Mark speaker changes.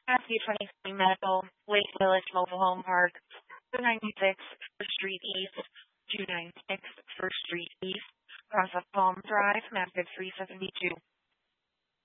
Speaker 1: Matthew 23 Medical, Lake Village Mobile Home Park, 296 First Street East, 296 First Street East, across of Palm Drive, Memphis 372.